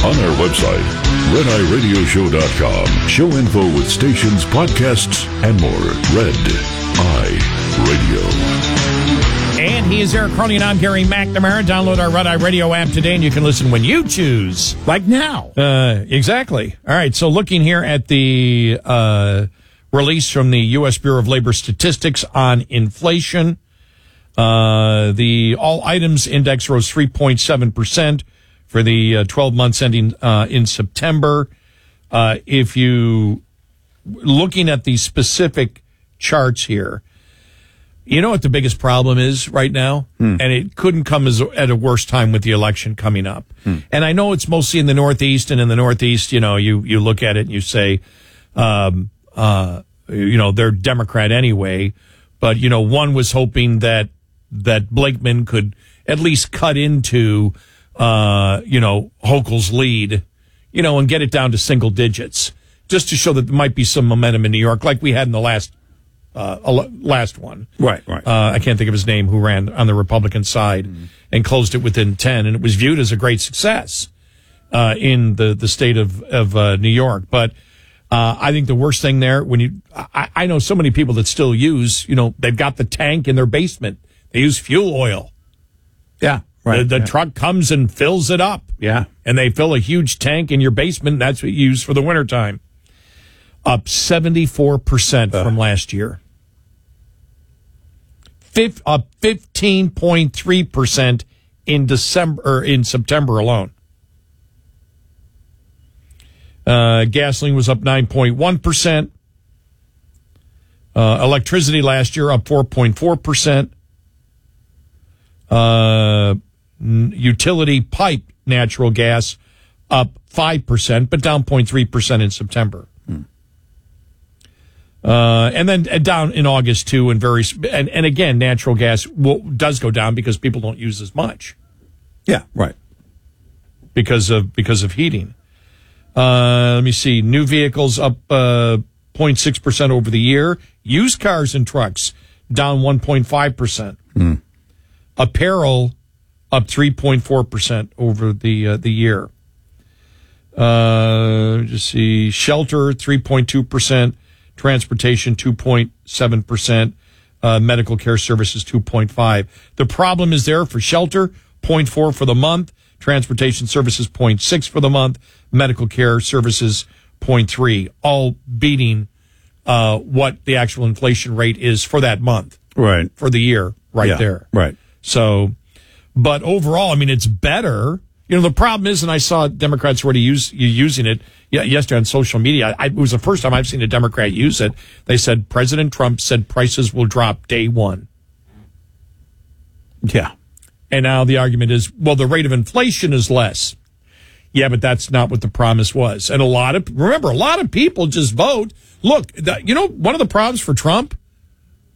On our website, RedEyeRadioShow.com. Show info with stations, podcasts, and more. Red Eye Radio. And he is Eric Crony, and I'm Gary McNamara. Download our Red Eye Radio app today, and you can listen when you choose. Like now. Exactly. All right, so looking here at the release from the U.S. Bureau of Labor Statistics on inflation, the all items index rose 3.7% for the 12 months ending in September. If you looking at the specific charts here, you know what the biggest problem is right now? And it couldn't come at a worse time with the election coming up. And I know it's mostly in the Northeast, and in the Northeast, you know, you look at it and you say, you know, they're Democrat anyway. But, you know, one was hoping that Blakeman could at least cut into, you know, Hochul's lead, you know, and get it down to single digits, just to show that there might be some momentum in New York, like we had in the last one. Right. I can't think of his name, who ran on the Republican side and closed it within 10, and it was viewed as a great success in the state of New York. But I think the worst thing there, I know so many people that still use, you know, they've got the tank in their basement. They use fuel oil. Yeah. Right. The truck comes and fills it up. Yeah. And they fill a huge tank in your basement. And that's what you use for the wintertime. Up 74% from last year. Up 15.3% in September alone. Gasoline was up 9.1%. Electricity last year up 4.4%. Utility pipe natural gas up 5%, but down 0.3% in September. And then down in August too, and again, natural gas does go down because people don't use as much. Yeah, right. Because of heating. Let me see. New vehicles up 0.6% over the year. Used cars and trucks down 1.5%. Apparel up 3.4% over the year. Just see. Shelter 3.2%. Transportation 2.7%. Medical care services 2.5%. The problem is there for shelter 0.4% for the month. Transportation services 0.6% for the month. Medical care services 0.3%. All beating what the actual inflation rate is for that month. Right. For the year there. Right. So, but overall, I mean, it's better. You know, the problem is, and I saw Democrats already using it yesterday on social media. It was the first time I've seen a Democrat use it. They said President Trump said prices will drop day one. Yeah. And now the argument is, well, the rate of inflation is less. Yeah, but that's not what the promise was. And a lot of people just vote. Look, you know, one of the problems for Trump,